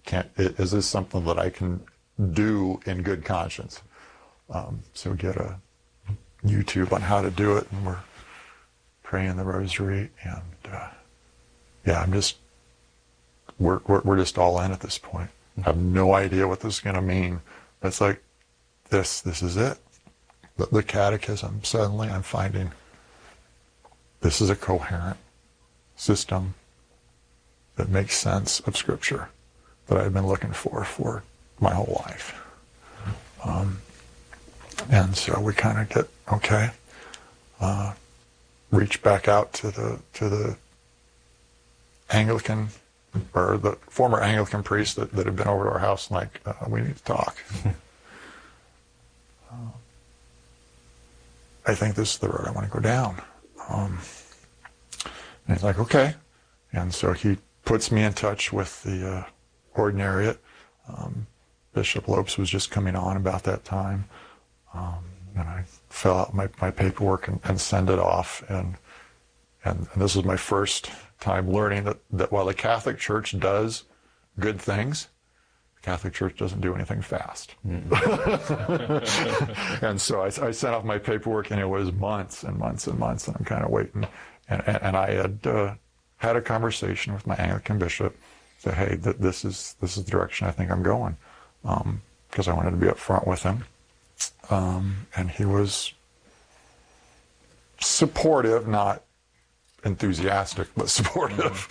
is this something that I can do in good conscience? So get a YouTube on how to do it, and we're praying the rosary, and yeah, we're just all in at this point. I have no idea what this is going to mean. It's like this is it. The catechism, suddenly I'm finding this is a coherent system that makes sense of Scripture that I've been looking for my whole life. And so we kind of get, okay, reach back out to the Anglican, or the former Anglican priest that had been over to our house, and like, we need to talk. I think this is the road I want to go down. And he's like, okay. And so he puts me in touch with the ordinariate. Bishop Lopes was just coming on about that time. And I fill out my paperwork and send it off. And this was my first time learning that while the Catholic Church does good things, the Catholic Church doesn't do anything fast. And so I sent off my paperwork, and it was months and months and months, and I'm kind of waiting. And I had a conversation with my Anglican bishop, say, hey, this is the direction I think I'm going, because I wanted to be up front with him. And he was supportive, not enthusiastic, but supportive.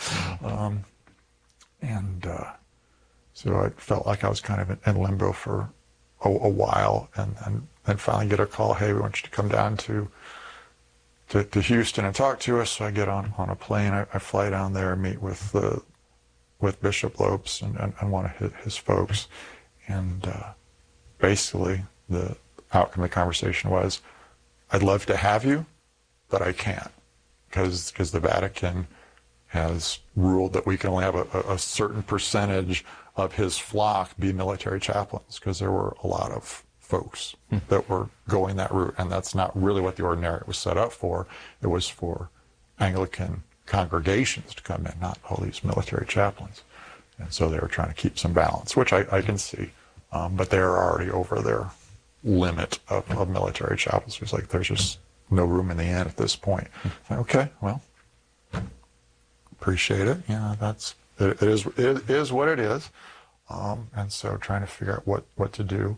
So I felt like I was kind of in limbo for a while, and then finally get a call, hey, we want you to come down to Houston and talk to us. So I get on a plane, I fly down there, meet with Bishop Lopes and one of his folks, and basically the outcome of the conversation was, I'd love to have you, but I can't, because the Vatican has ruled that we can only have a certain percentage of his flock be military chaplains, because there were a lot of folks that were going that route, and that's not really what the ordinariate was set up for. It was for Anglican congregations to come in, not all these military chaplains. And so they were trying to keep some balance, which I can see, but they're already over their limit of military chaplains. It's like there's just no room in the inn at this point. Okay, well, appreciate it. Yeah, it is what it is. And so trying to figure out what to do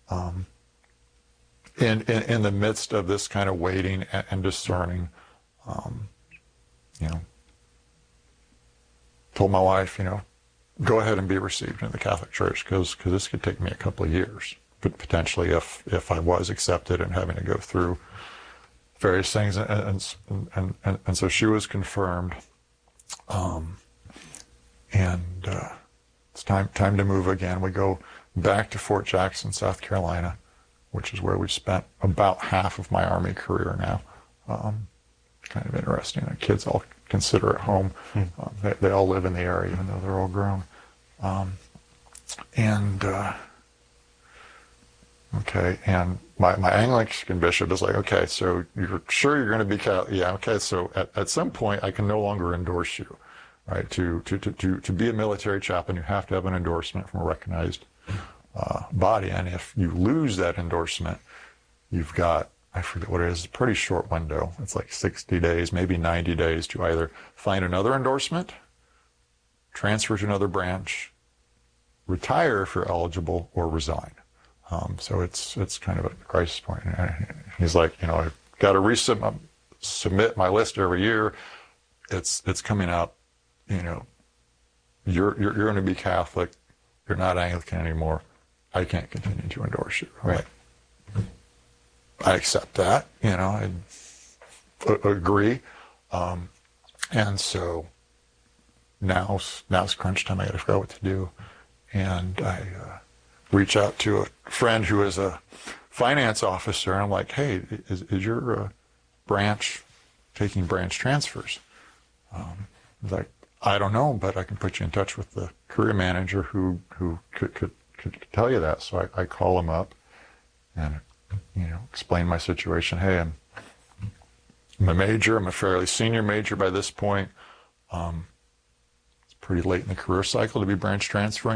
in the midst of this kind of waiting and discerning. Told my wife, go ahead and be received in the Catholic Church, because this could take me a couple of years, potentially, if I was accepted and having to go through various things. And so she was confirmed. It's time to move again. We go back to Fort Jackson, South Carolina, which is where we've spent about half of my Army career now. Kind of interesting. The kids all consider it home. They all live in the area, even though they're all grown. Okay, and my Anglican bishop is like, okay, so you're sure you're going to be Catholic? Yeah, okay, so at some point I can no longer endorse you, right? To be a military chaplain, you have to have an endorsement from a recognized body, and if you lose that endorsement, you've got, I forget what it is, a pretty short window. It's like 60 days, maybe 90 days to either find another endorsement, transfer to another branch, retire if you're eligible, or resign. So it's kind of a crisis point. And he's like, I've got to submit my list every year. It's coming up. You're going to be Catholic. You're not Anglican anymore. I can't continue to endorse you. Right. I accept that. I agree. And so now's crunch time. I got to figure out what to do. And I reach out to a friend who is a finance officer, and I'm like, hey, is your branch taking branch transfers? He's like, I don't know, but I can put you in touch with the career manager who could tell you that. So I call him up and explain my situation. Hey, I'm a major. I'm a fairly senior major by this point. It's pretty late in the career cycle to be branch transferring.